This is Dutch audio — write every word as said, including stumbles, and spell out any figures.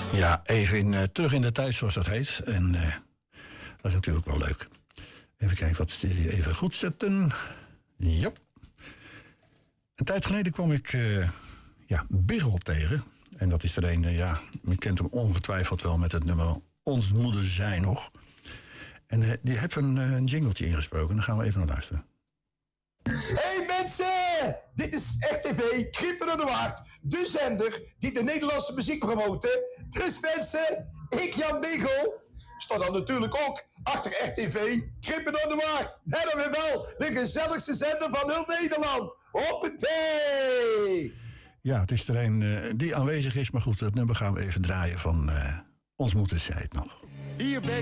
Ja, even in, uh, terug in de tijd, zoals dat heet. En uh, dat is natuurlijk wel leuk. Even kijken, wat even goed zetten. Ja. Een tijd geleden kwam ik uh, ja, Bigel tegen. En dat is er een, uh, ja, men kent hem ongetwijfeld wel met het nummer Ons Moeder Zij Nog. En uh, die heeft een, uh, een jingletje ingesproken. Daar gaan we even naar luisteren. Hey mensen, dit is R T V Krippen door de Waard, de zender die de Nederlandse muziek promoten. Dus mensen, ik Jan Bigel sta dan natuurlijk ook achter R T V Krippen door de Waard. En dan weer wel de gezelligste zender van heel Nederland. Hoppatee! Ja, het is er een uh, die aanwezig is, maar goed, dat nummer gaan we even draaien van uh, Ons Moeder Zij Het Nog. Hier ben